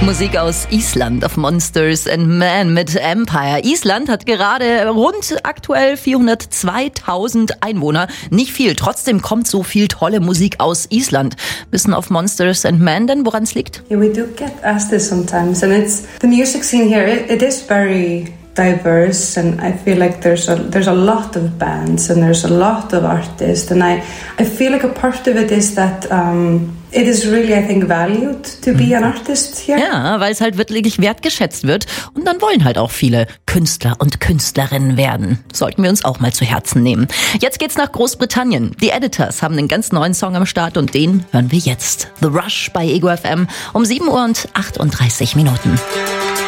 Musik aus Island auf Monsters and Men mit Empire. Island hat gerade rund aktuell 402.000 Einwohner. Nicht viel, trotzdem kommt so viel tolle Musik aus Island. Wissen auf Monsters and Men denn, woran es liegt? Yeah, we do get asked this sometimes, and it's the music scene here. It is very diverse, and I feel like there's a lot of bands and there's a lot of artists, and I feel like a part of it is that it is really, I think, valued to be an artist here. Ja, weil es halt wirklich wertgeschätzt wird und dann wollen halt auch viele Künstler und Künstlerinnen werden. Sollten wir uns auch mal zu Herzen nehmen. Jetzt geht's nach Großbritannien. Die Editors haben einen ganz neuen Song am Start und den hören wir jetzt. The Rush bei Ego FM um 7:38 Uhr.